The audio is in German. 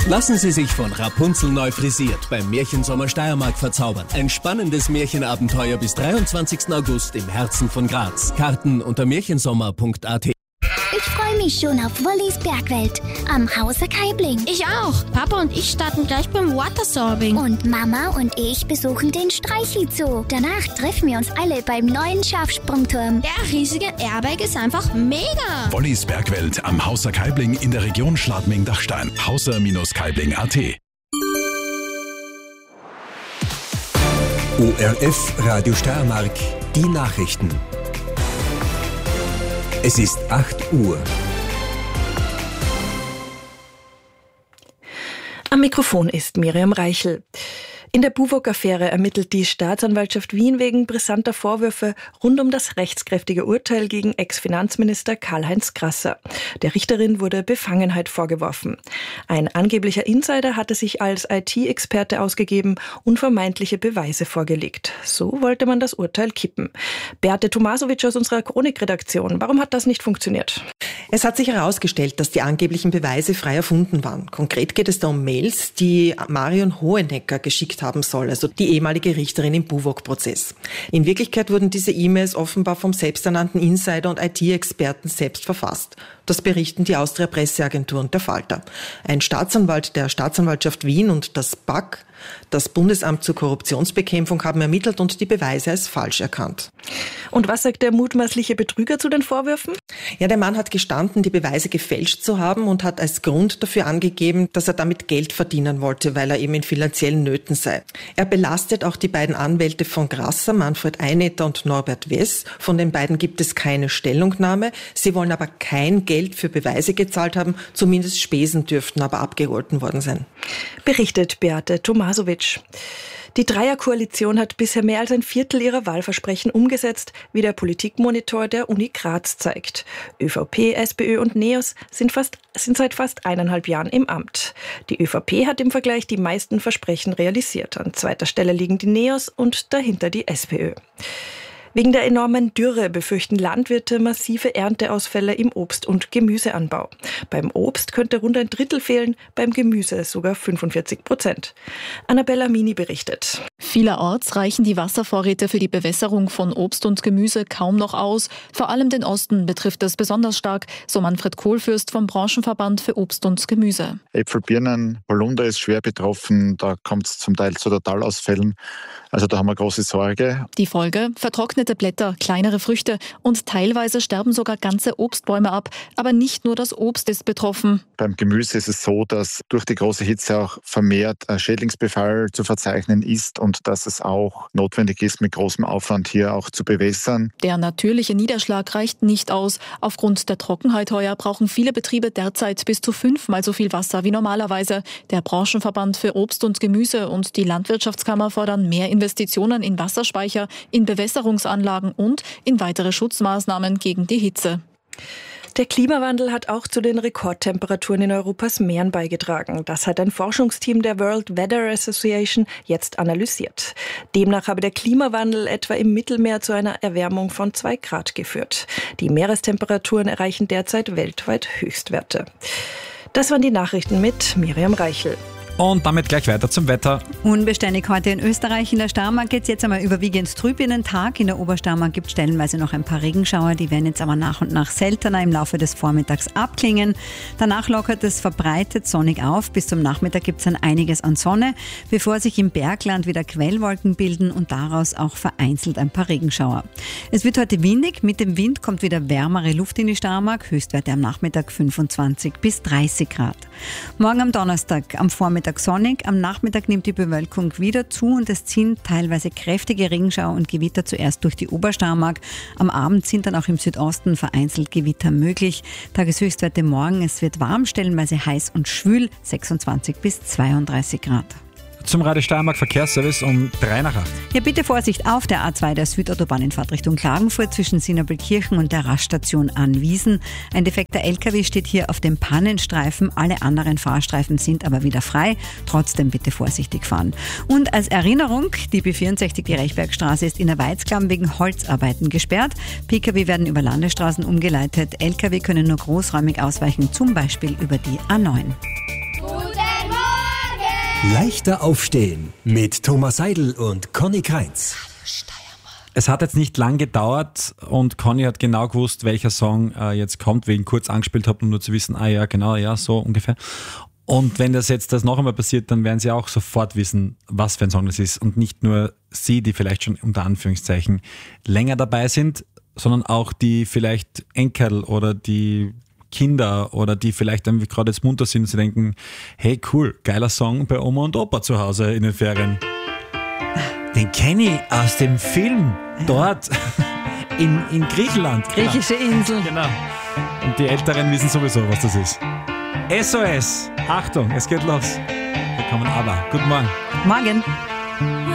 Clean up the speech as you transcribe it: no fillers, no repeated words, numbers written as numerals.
Lassen Sie sich von Rapunzel neu frisiert beim Märchensommer Steiermark verzaubern. Ein spannendes Märchenabenteuer bis 23. August im Herzen von Graz. Karten unter märchensommer.at. Ich freue mich schon auf Wollis Bergwelt am Hauser Kaibling. Ich auch. Papa und ich starten gleich beim Watersorbing. Und Mama und ich besuchen den Streichelzoo. Danach treffen wir uns alle beim neuen Schafsprungturm. Der riesige Airbag ist einfach mega. Wollis Bergwelt am Hauser Kaibling in der Region Schladming-Dachstein. Hauser-Kaibling.at. ORF Radio Steiermark, die Nachrichten. Es ist 8 Uhr. Am Mikrofon ist Miriam Reichel. In der Buwog-Affäre ermittelt die Staatsanwaltschaft Wien wegen brisanter Vorwürfe rund um das rechtskräftige Urteil gegen Ex-Finanzminister Karl-Heinz Grasser. Der Richterin wurde Befangenheit vorgeworfen. Ein angeblicher Insider hatte sich als IT-Experte ausgegeben und vermeintliche Beweise vorgelegt. So wollte man das Urteil kippen. Beate Tomasovic aus unserer Chronikredaktion. Warum hat das nicht funktioniert? Es hat sich herausgestellt, dass die angeblichen Beweise frei erfunden waren. Konkret geht es da um Mails, die Marion Hohenecker geschickt haben soll, also die ehemalige Richterin im Buwog-Prozess. In Wirklichkeit wurden diese E-Mails offenbar vom selbsternannten Insider und IT-Experten selbst verfasst. Das berichten die Austria Presseagentur und der Falter. Ein Staatsanwalt der Staatsanwaltschaft Wien und das BAK, das Bundesamt zur Korruptionsbekämpfung, haben ermittelt und die Beweise als falsch erkannt. Und was sagt der mutmaßliche Betrüger zu den Vorwürfen? Ja, der Mann hat gestanden, die Beweise gefälscht zu haben und hat als Grund dafür angegeben, dass er damit Geld verdienen wollte, weil er eben in finanziellen Nöten sei. Er belastet auch die beiden Anwälte von Grasser, Manfred Einetter und Norbert Wess. Von den beiden gibt es keine Stellungnahme. Sie wollen aber kein Geld für Beweise gezahlt haben, zumindest Spesen dürften aber abgegolten worden sein. Berichtet Beate Tomasovic. Die Dreierkoalition hat bisher mehr als ein Viertel ihrer Wahlversprechen umgesetzt, wie der Politikmonitor der Uni Graz zeigt. ÖVP, SPÖ und NEOS sind seit fast 1,5 Jahren im Amt. Die ÖVP hat im Vergleich die meisten Versprechen realisiert. An zweiter Stelle liegen die NEOS und dahinter die SPÖ. Wegen der enormen Dürre befürchten Landwirte massive Ernteausfälle im Obst- und Gemüseanbau. Beim Obst könnte rund ein Drittel fehlen, beim Gemüse sogar 45%. Annabella Mini berichtet. Vielerorts reichen die Wasservorräte für die Bewässerung von Obst und Gemüse kaum noch aus. Vor allem den Osten betrifft es besonders stark, so Manfred Kohlfürst vom Branchenverband für Obst und Gemüse. Äpfel, Birnen, Holunder ist schwer betroffen, da kommt es zum Teil zu Totalausfällen. Also da haben wir große Sorge. Die Folge? Vertrocknete Blätter, kleinere Früchte und teilweise sterben sogar ganze Obstbäume ab. Aber nicht nur das Obst ist betroffen. Beim Gemüse ist es so, dass durch die große Hitze auch vermehrt Schädlingsbefall zu verzeichnen ist und dass es auch notwendig ist, mit großem Aufwand hier auch zu bewässern. Der natürliche Niederschlag reicht nicht aus. Aufgrund der Trockenheit heuer brauchen viele Betriebe derzeit bis zu 5-mal so viel Wasser wie normalerweise. Der Branchenverband für Obst und Gemüse und die Landwirtschaftskammer fordern mehr Investitionen in Wasserspeicher, in Bewässerungsanlagen und in weitere Schutzmaßnahmen gegen die Hitze. Der Klimawandel hat auch zu den Rekordtemperaturen in Europas Meeren beigetragen. Das hat ein Forschungsteam der World Weather Association jetzt analysiert. Demnach habe der Klimawandel etwa im Mittelmeer zu einer Erwärmung von 2 Grad geführt. Die Meerestemperaturen erreichen derzeit weltweit Höchstwerte. Das waren die Nachrichten mit Miriam Reichel. Und damit gleich weiter zum Wetter. Unbeständig heute in Österreich. In der Steiermark geht es jetzt einmal überwiegend trüb in den Tag. In der Obersteiermark gibt es stellenweise noch ein paar Regenschauer. Die werden jetzt aber nach und nach seltener im Laufe des Vormittags abklingen. Danach lockert es verbreitet sonnig auf. Bis zum Nachmittag gibt es dann einiges an Sonne, bevor sich im Bergland wieder Quellwolken bilden und daraus auch vereinzelt ein paar Regenschauer. Es wird heute windig. Mit dem Wind kommt wieder wärmere Luft in die Steiermark. Höchstwerte am Nachmittag 25 bis 30 Grad. Morgen am Donnerstag am Vormittag sonnig, am Nachmittag nimmt die Bewölkung wieder zu und es ziehen teilweise kräftige Regenschauer und Gewitter zuerst durch die Obersteiermark. Am Abend sind dann auch im Südosten vereinzelt Gewitter möglich. Tageshöchstwerte morgen, es wird warm, stellenweise heiß und schwül, 26 bis 32 Grad. Zum Radio Steiermark Verkehrsservice um 7:55. Ja, bitte Vorsicht auf der A2 der Südautobahn in Fahrtrichtung Klagenfurt zwischen Sinabelkirchen und der Raststation Anwiesen. Ein defekter LKW steht hier auf dem Pannenstreifen. Alle anderen Fahrstreifen sind aber wieder frei. Trotzdem bitte vorsichtig fahren. Und als Erinnerung, die B64, die Rechbergstraße, ist in der Weizklamm wegen Holzarbeiten gesperrt. Pkw werden über Landesstraßen umgeleitet. LKW können nur großräumig ausweichen, zum Beispiel über die A9. Guten Morgen! Leichter aufstehen mit Thomas Seidel und Conny Kreitz. Es hat jetzt nicht lang gedauert und Conny hat genau gewusst, welcher Song jetzt kommt, weil ich ihn kurz angespielt habe, um nur zu wissen, so ungefähr. Und wenn das noch einmal passiert, dann werden sie auch sofort wissen, was für ein Song das ist. Und nicht nur sie, die vielleicht schon unter Anführungszeichen länger dabei sind, sondern auch die vielleicht Enkel oder die Kinder oder die vielleicht dann gerade jetzt munter sind und sie denken, hey cool, geiler Song bei Oma und Opa zu Hause in den Ferien. Den kenne ich aus dem Film dort in Griechenland. Griechische Insel. Genau. Und die Älteren wissen sowieso, was das ist. SOS, Achtung, es geht los. Wir kommen aber. Guten Morgen. Morgen.